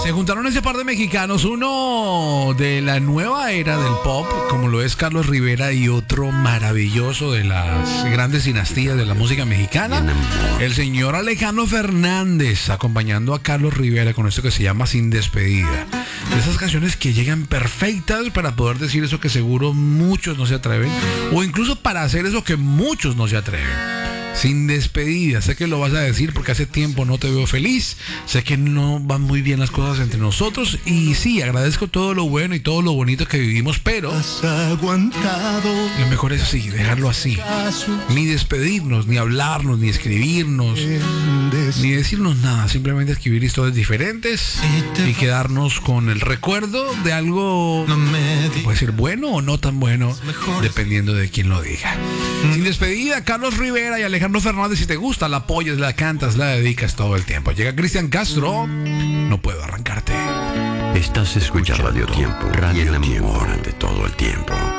Se juntaron ese par de mexicanos, uno de la nueva era del pop, como lo es Carlos Rivera, y otro maravilloso de las grandes dinastías de la música mexicana, el señor Alejandro Fernández, acompañando a Carlos Rivera con esto que se llama Sin Despedida. De esas canciones que llegan perfectas para poder decir eso que seguro muchos no se atreven, o incluso para hacer eso que muchos no se atreven. Sin despedida, sé que lo vas a decir porque hace tiempo no te veo feliz, sé que no van muy bien las cosas entre nosotros y sí, agradezco todo lo bueno y todo lo bonito que vivimos, pero lo mejor es así, dejarlo así, ni despedirnos, ni hablarnos, ni escribirnos, ni decirnos nada, simplemente escribir historias diferentes y quedarnos con el recuerdo de algo que puede ser bueno o no tan bueno, dependiendo de quién lo diga. Sin despedida, Carlos Rivera y Alejandro Fernández. Si te gusta, la apoyas, la cantas, la dedicas todo el tiempo. Llega Cristian Castro, No Puedo Arrancarte. Estás escuchando Radio Tiempo y enamórate todo el tiempo.